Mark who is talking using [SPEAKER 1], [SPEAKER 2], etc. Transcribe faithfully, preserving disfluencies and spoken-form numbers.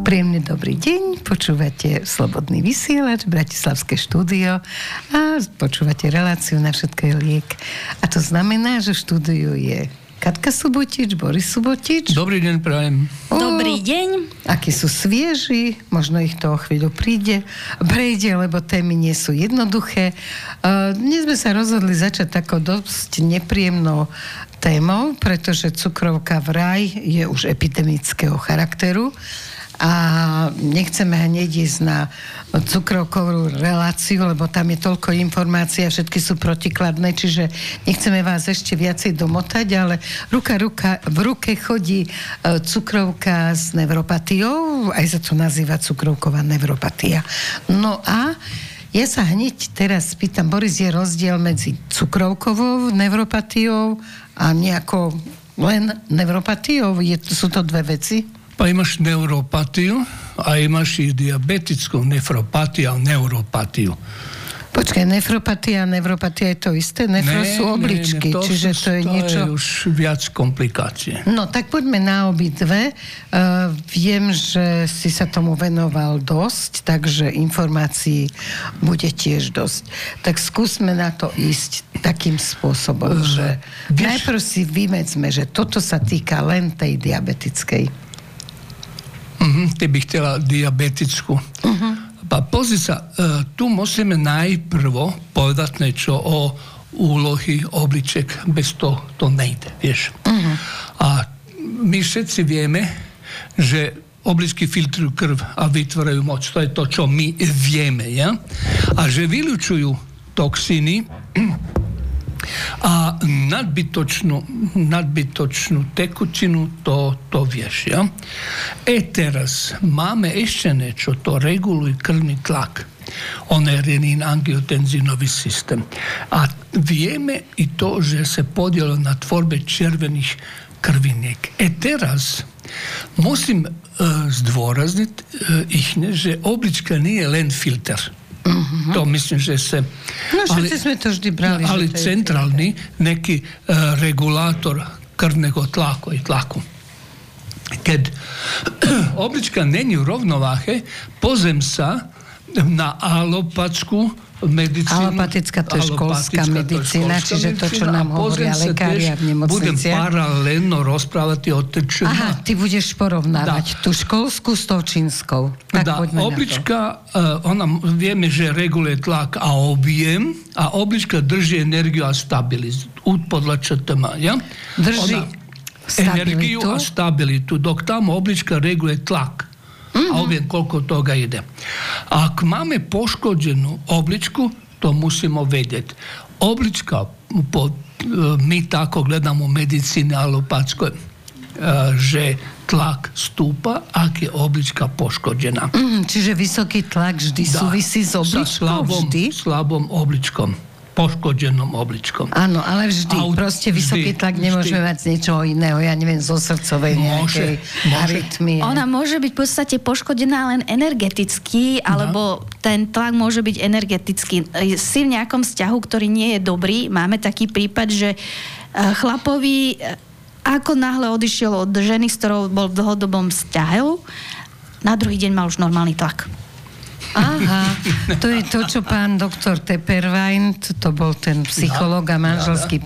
[SPEAKER 1] Príjemný dobrý deň, počúvate Slobodný vysielač, Bratislavské štúdio a počúvate reláciu Na všetko je liek. A to znamená, že v štúdiu je Katka Subotič, Boris Subotič.
[SPEAKER 2] Dobrý deň, prajem.
[SPEAKER 3] Dobrý deň.
[SPEAKER 1] Akí sú svieži, možno ich to o chvíľu príde, prejde, lebo témy nie sú jednoduché. Dnes sme sa rozhodli začať takou dosť nepríjemnou témou, pretože cukrovka vraj je už epidemického charakteru. A nechceme hneď ísť na cukrovkovú reláciu, lebo tam je toľko informácií a všetky sú protikladné, čiže nechceme vás ešte viacej domotať, ale ruka, ruka v ruke chodí cukrovka s neuropatiou, aj sa to nazýva cukrovková neuropatia. No a ja sa hneď teraz pýtam, Boris, je rozdiel medzi cukrovkovou neuropatiou a nejakou len neuropatiou? Je, sú to dve veci?
[SPEAKER 2] Pa imaš neuropatiu, a imaš i diabetičku nefropatiju a neuropatiju.
[SPEAKER 1] Počkaj, nefropatia a neuropatia je to isté? Nefro
[SPEAKER 2] ne,
[SPEAKER 1] sú obličky,
[SPEAKER 2] ne, ne, to
[SPEAKER 1] čiže
[SPEAKER 2] sú,
[SPEAKER 1] to je
[SPEAKER 2] to
[SPEAKER 1] niečo...
[SPEAKER 2] To je už viac komplikácie.
[SPEAKER 1] No, tak poďme na obidve. Uh, viem, že si sa tomu venoval dosť, takže informácií bude tiež dosť. Tak skúsme na to ísť takým spôsobom, uh, že vieš... najprv si vymedzme, že toto sa týka len tej diabetickej.
[SPEAKER 2] Uh-huh, ty by htjela diabetičku.
[SPEAKER 1] Uh-huh.
[SPEAKER 2] Pa pozri sa, tu musíme najprvo povedať niečo o úlohy obliček, bez toho to nejde, vieš.
[SPEAKER 1] Uh-huh.
[SPEAKER 2] A my všetci vieme, že obličky filtrujú krv a vytvárajú moc. To je to, čo my vieme, ja? A že vylučujú toxíny a nadbytočnú, nadbytočnú tekutinu, to, to vieš, ja? E teraz máme ešte niečo, to reguluje krvný tlak. On je renin angiotenzinový systém. A vieme i to, že se podiela na tvorbe červených krviniek. E teraz musím uh, zdôrazniť uh, ich, že oblička nie je len filter. Uh-huh. To myslím, že se...
[SPEAKER 1] No všetci sme to vždy brali.
[SPEAKER 2] Ali centralni neki uh, regulator krvného tlaku i tlaku. Keď oblička není u rovnováhe, pozem sa na alopatsku medicínu.
[SPEAKER 1] Alopatická to je školská medicína, čiže to, čo nám hovoria lekári a v nemocniciach.
[SPEAKER 2] Budem paralelno rozprávať o tečom.
[SPEAKER 1] Aha, ty budeš porovnávať tú školskú s tou čínskou. Tak
[SPEAKER 2] da, oblička, uh, ona vieme, že reguluje tlak a objem, a oblička drží energiu a stabilitu. Podľa čo to má, ja?
[SPEAKER 1] Drží
[SPEAKER 2] ona
[SPEAKER 1] stabilitu?
[SPEAKER 2] Energiju a stabilitu, dok tamo oblička reguluje tlak. Mm-hmm. A objem, koľko toga ide. Ak máme poškođenu obličku, to musimo vedieť. Oblička, po, my tako gledamo u medicini alopatskoj, že tlak stúpa, ak je oblička poškođena.
[SPEAKER 1] Mm, čiže vysoký tlak vždy da, súvisí s obličkou?
[SPEAKER 2] Slabom,
[SPEAKER 1] vždy?
[SPEAKER 2] slabom obličkom. Poškodenom obličkom.
[SPEAKER 1] Áno, ale vždy. A proste vysoký
[SPEAKER 2] vždy,
[SPEAKER 1] tlak nemôžeme mať z niečoho iného. Ja neviem, zo srdcovej nejakej arytmie.
[SPEAKER 3] Ona môže byť v podstate poškodená len energeticky, alebo no. ten tlak môže byť energetický. Si v nejakom vzťahu, ktorý nie je dobrý. Máme taký prípad, že chlapovi ako náhle odišiel od ženy, s ktorou bol v dlhodobom vzťahu, na druhý deň mal už normálny tlak.
[SPEAKER 1] Aha, to je to, čo pán doktor Tepperwein, to bol ten psychológ a manželský